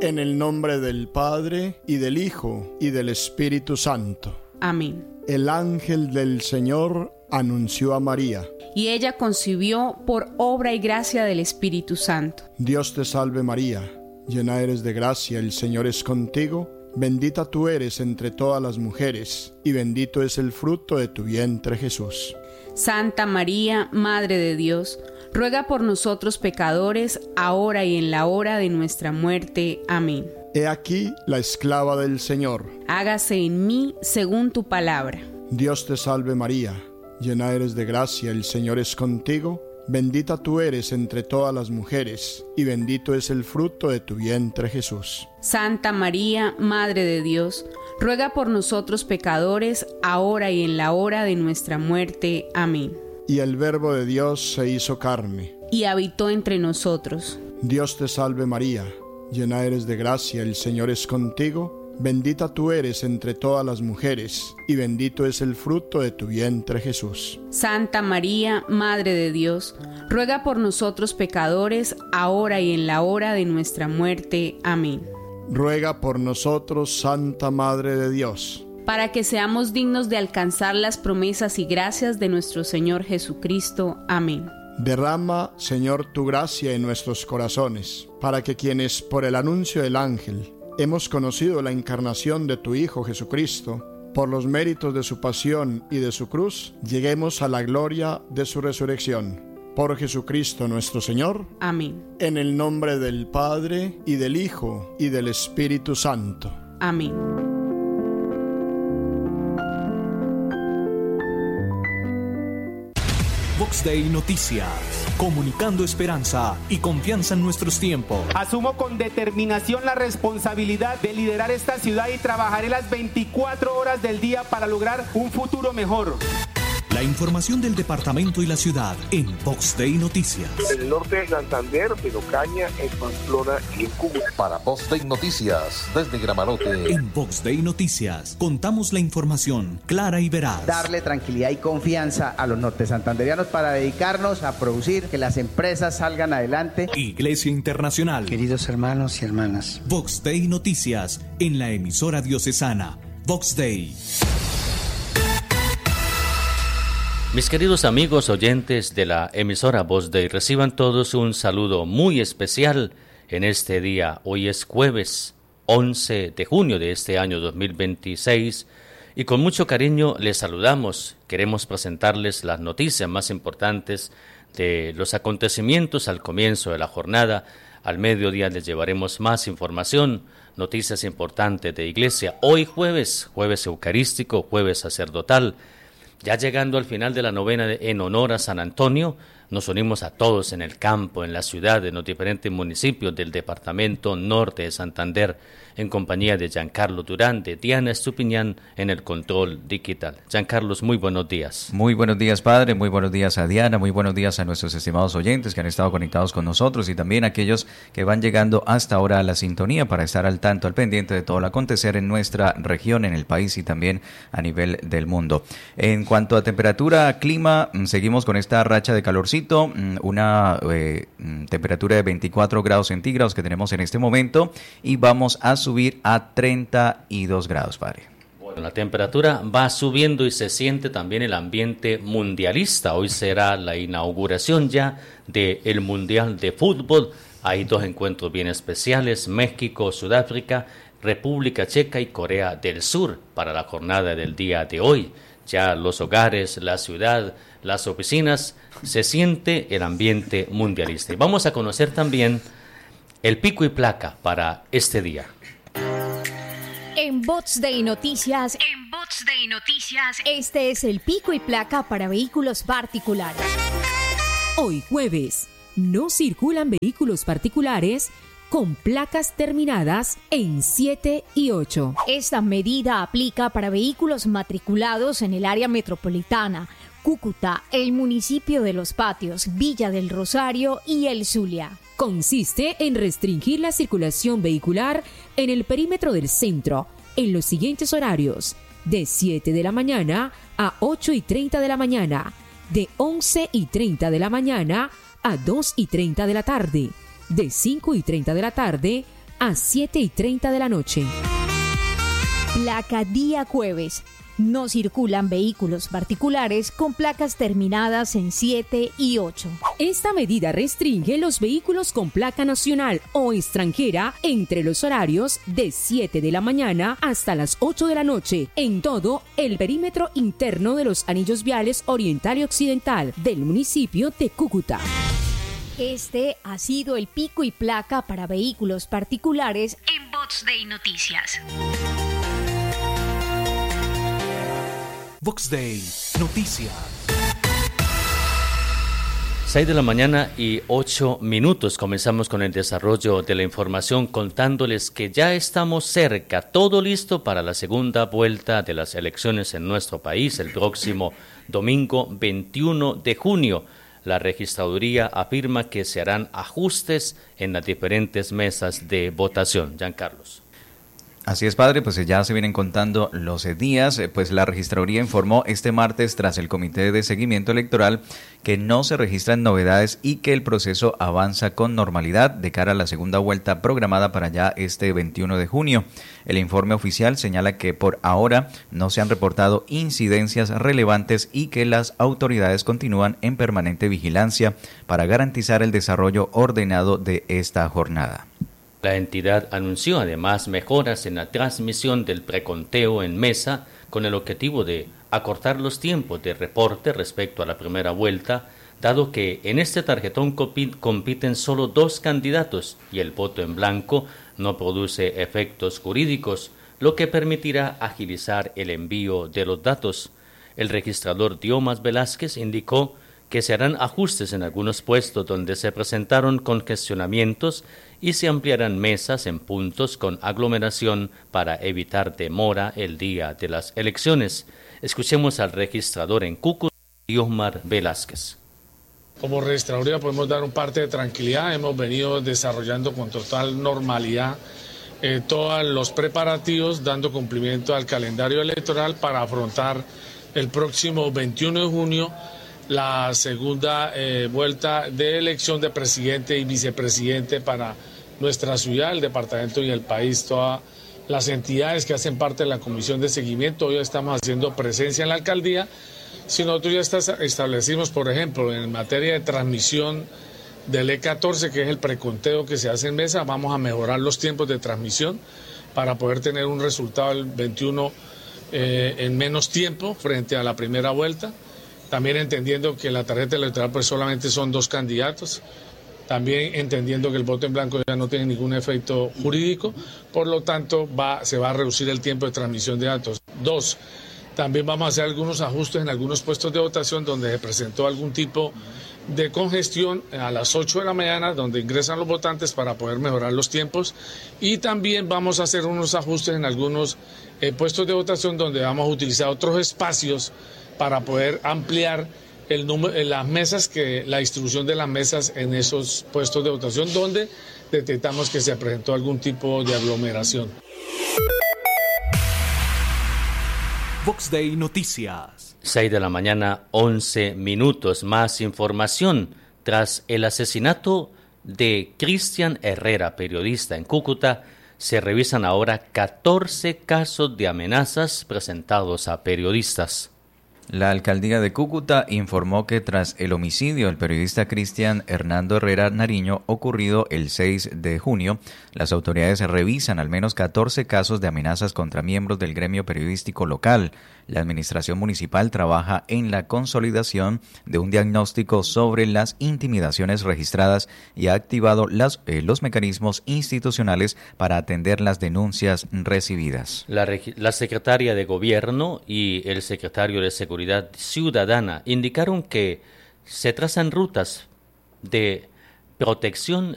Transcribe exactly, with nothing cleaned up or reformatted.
En el nombre del Padre, y del Hijo, y del Espíritu Santo. Amén. El ángel del Señor anunció a María. Y ella concibió por obra y gracia del Espíritu Santo. Dios te salve María, llena eres de gracia, el Señor es contigo. Bendita tú eres entre todas las mujeres, y bendito es el fruto de tu vientre Jesús. Santa María, Madre de Dios, ruega por nosotros pecadores, ahora y en la hora de nuestra muerte. Amén. He aquí la esclava del Señor. Hágase en mí según tu palabra. Dios te salve María, llena eres de gracia, el Señor es contigo. Bendita tú eres entre todas las mujeres, y bendito es el fruto de tu vientre Jesús. Santa María, Madre de Dios, ruega por nosotros pecadores, ahora y en la hora de nuestra muerte. Amén. Y el Verbo de Dios se hizo carne, y habitó entre nosotros. Dios te salve María, llena eres de gracia, el Señor es contigo. Bendita tú eres entre todas las mujeres, y bendito es el fruto de tu vientre Jesús. Santa María, Madre de Dios, ruega por nosotros pecadores, ahora y en la hora de nuestra muerte. Amén. Ruega por nosotros, Santa Madre de Dios, para que seamos dignos de alcanzar las promesas y gracias de nuestro Señor Jesucristo. Amén. Derrama, Señor, tu gracia en nuestros corazones, para que quienes por el anuncio del ángel hemos conocido la encarnación de tu Hijo Jesucristo, por los méritos de su pasión y de su cruz, lleguemos a la gloria de su resurrección. Por Jesucristo nuestro Señor. Amén. En el nombre del Padre, y del Hijo, y del Espíritu Santo. Amén. Vox Day Noticias, comunicando esperanza y confianza en nuestros tiempos. Asumo con determinación la responsabilidad de liderar esta ciudad y trabajaré las veinticuatro horas del día para lograr un futuro mejor. La información del departamento y la ciudad en Vox Day Noticias. En el norte de Santander, en Ocaña, en Pamplona y en Cúcuta. Para Vox Day Noticias, desde Gramarote. En Vox Day Noticias, contamos la información clara y veraz. Darle tranquilidad y confianza a los norte santanderianos para dedicarnos a producir, que las empresas salgan adelante. Iglesia Internacional. Queridos hermanos y hermanas. Vox Day Noticias, en la emisora diocesana. Vox Day. Mis queridos amigos oyentes de la emisora Vox Day, reciban todos un saludo muy especial en este día. Hoy es jueves once de junio de este año dos mil veintiséis y con mucho cariño les saludamos. Queremos presentarles las noticias más importantes de los acontecimientos al comienzo de la jornada. Al mediodía les llevaremos más información, noticias importantes de iglesia. Hoy jueves, jueves eucarístico, jueves sacerdotal. Ya llegando al final de la novena de, en honor a San Antonio, nos unimos a todos en el campo, en la ciudad, en los diferentes municipios del departamento norte de Santander, en compañía de Giancarlo Durán, de Diana Estupiñán, en el control digital. Giancarlo, muy buenos días. Muy buenos días, padre, muy buenos días a Diana, muy buenos días a nuestros estimados oyentes que han estado conectados con nosotros y también a aquellos que van llegando hasta ahora a la sintonía para estar al tanto, al pendiente de todo lo acontecer en nuestra región, en el país y también a nivel del mundo. En cuanto a temperatura, clima, seguimos con esta racha de calorcito, una eh, temperatura de veinticuatro grados centígrados que tenemos en este momento y vamos a subir a treinta y dos grados, padre. Bueno, la temperatura va subiendo y se siente también el ambiente mundialista. Hoy será la inauguración ya del Mundial de Fútbol. Hay dos encuentros bien especiales, México, Sudáfrica, República Checa y Corea del Sur para la jornada del día de hoy. Ya los hogares, la ciudad, las oficinas, se siente el ambiente mundialista. Y vamos a conocer también el pico y placa para este día. En Vox Day Noticias, en Vox Day Noticias, este es el pico y placa para vehículos particulares. Hoy jueves, no circulan vehículos particulares con placas terminadas en siete y ocho. Esta medida aplica para vehículos matriculados en el área metropolitana, Cúcuta, el municipio de Los Patios, Villa del Rosario y El Zulia. Consiste en restringir la circulación vehicular en el perímetro del centro en los siguientes horarios: de siete de la mañana a ocho y treinta de la mañana, de once y treinta de la mañana a dos y treinta de la tarde, de cinco y treinta de la tarde a siete y treinta de la noche. Placa día jueves. No circulan vehículos particulares con placas terminadas en siete y ocho. Esta medida restringe los vehículos con placa nacional o extranjera entre los horarios de siete de la mañana hasta las ocho de la noche en todo el perímetro interno de los anillos viales oriental y occidental del municipio de Cúcuta. Este ha sido el pico y placa para vehículos particulares en Vox Day Noticias. Vox Day Noticias. seis de la mañana y ocho minutos. Comenzamos con el desarrollo de la información contándoles que ya estamos cerca, todo listo para la segunda vuelta de las elecciones en nuestro país el próximo domingo veintiuno de junio. La registraduría afirma que se harán ajustes en las diferentes mesas de votación. Giancarlos. Así es, padre, pues ya se vienen contando los días, pues la registraduría informó este martes tras el Comité de Seguimiento Electoral que no se registran novedades y que el proceso avanza con normalidad de cara a la segunda vuelta programada para ya este veintiuno de junio. El informe oficial señala que por ahora no se han reportado incidencias relevantes y que las autoridades continúan en permanente vigilancia para garantizar el desarrollo ordenado de esta jornada. La entidad anunció además mejoras en la transmisión del preconteo en mesa con el objetivo de acortar los tiempos de reporte respecto a la primera vuelta, dado que en este tarjetón compiten solo dos candidatos y el voto en blanco no produce efectos jurídicos, lo que permitirá agilizar el envío de los datos. El registrador Diomas Velázquez indicó que se harán ajustes en algunos puestos donde se presentaron congestionamientos y se ampliarán mesas en puntos con aglomeración para evitar demora el día de las elecciones. Escuchemos al registrador en Cúcuta, Diomar Velázquez. Como registraduría podemos dar un parte de tranquilidad. Hemos venido desarrollando con total normalidad eh, todos los preparativos, dando cumplimiento al calendario electoral para afrontar el próximo veintiuno de junio la segunda eh, vuelta de elección de presidente y vicepresidente para nuestra ciudad, el departamento y el país. Todas las entidades que hacen parte de la comisión de seguimiento, hoy estamos haciendo presencia en la alcaldía. Si nosotros ya está, establecimos, por ejemplo, en materia de transmisión del E catorce, que es el preconteo que se hace en mesa, vamos a mejorar los tiempos de transmisión para poder tener un resultado el veintiuno eh, en menos tiempo frente a la primera vuelta. También entendiendo que la tarjeta electoral pues solamente son dos candidatos, también entendiendo que el voto en blanco ya no tiene ningún efecto jurídico, por lo tanto va, se va a reducir el tiempo de transmisión de datos. Dos, también vamos a hacer algunos ajustes en algunos puestos de votación donde se presentó algún tipo de congestión a las ocho de la mañana, donde ingresan los votantes para poder mejorar los tiempos, y también vamos a hacer unos ajustes en algunos eh, puestos de votación donde vamos a utilizar otros espacios para poder ampliar el número, las mesas, que la distribución de las mesas en esos puestos de votación donde detectamos que se presentó algún tipo de aglomeración. Vox Day Noticias. seis de la mañana, once minutos. Más información. Tras el asesinato de Cristian Herrera, periodista en Cúcuta, se revisan ahora catorce casos de amenazas presentados a periodistas. La alcaldía de Cúcuta informó que tras el homicidio del periodista Cristian Hernando Herrera Nariño ocurrido el seis de junio, las autoridades revisan al menos catorce casos de amenazas contra miembros del gremio periodístico local. La administración municipal trabaja en la consolidación de un diagnóstico sobre las intimidaciones registradas y ha activado las, eh, los mecanismos institucionales para atender las denuncias recibidas. La, la secretaria de Gobierno y el secretario de Seguridad Ciudadana indicaron que se trazan rutas de protección